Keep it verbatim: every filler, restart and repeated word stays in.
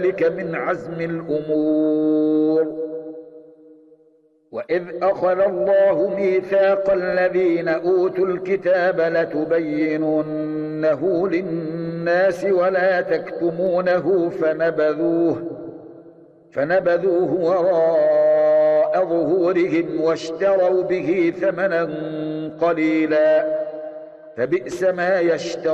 ذلك من عزم الأمور. وإذ أخذ الله ميثاق الذين أوتوا الكتاب لتبيننه للناس ولا تكتمونه فنبذوه فنبذوه وراء ظهورهم واشتروا به ثمنا قليلا فبئس ما يشترون.